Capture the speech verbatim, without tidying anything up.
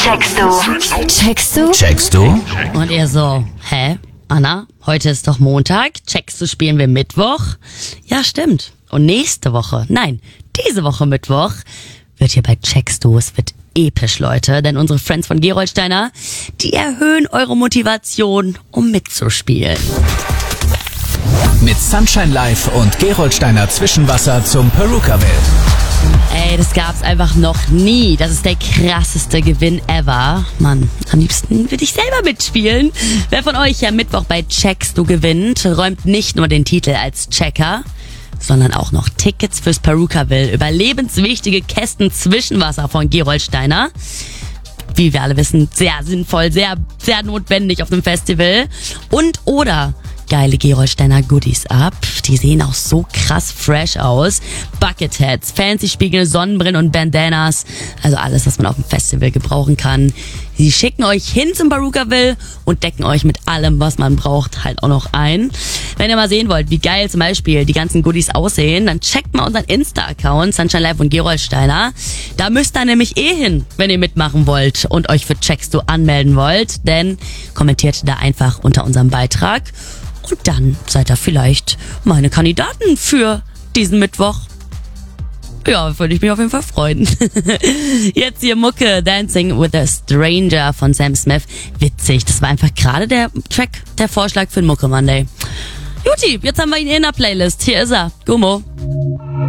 Checkst du? Checkst du? Checkst du? Und ihr so, hä? Anna, heute ist doch Montag. Checkst du, spielen wir Mittwoch? Ja, stimmt. Und nächste Woche, nein, diese Woche Mittwoch, wird hier bei Checkst du, es wird episch, Leute. Denn unsere Friends von Gerolsteiner, die erhöhen eure Motivation, um mitzuspielen. Mit Sunshine Live und Gerolsteiner Zwischenwasser zum Perukaville. Ey, das gab's einfach noch nie. Das ist der krasseste Gewinn ever. Mann, am liebsten würde ich selber mitspielen. Wer von euch ja Mittwoch bei Checkst du gewinnt, räumt nicht nur den Titel als Checker, sondern auch noch Tickets fürs Perukaville, überlebenswichtige Kästen Zwischenwasser von Gerolsteiner. Wie wir alle wissen, sehr sinnvoll, sehr, sehr notwendig auf dem Festival. Und oder geile Gerolsteiner Goodies ab. Die sehen auch so krass fresh aus. Bucketheads, fancy Spiegel, Sonnenbrillen und Bandanas. Also alles, was man auf dem Festival gebrauchen kann. Sie schicken euch hin zum Perukaville und decken euch mit allem, was man braucht, halt auch noch ein. Wenn ihr mal sehen wollt, wie geil zum Beispiel die ganzen Goodies aussehen, dann checkt mal unseren Insta-Account, Sunshine Live und Gerolsteiner. Da müsst ihr nämlich eh hin, wenn ihr mitmachen wollt und euch für Checkst du anmelden wollt. Denn kommentiert da einfach unter unserem Beitrag. Und dann seid ihr vielleicht meine Kandidaten für diesen Mittwoch. Ja, würde ich mich auf jeden Fall freuen. Jetzt hier Mucke, Dancing with a Stranger von Sam Smith. Witzig, das war einfach gerade der Track, der Vorschlag für den Mucke Monday. Juti, jetzt haben wir ihn in der Playlist. Hier ist er, Gummo.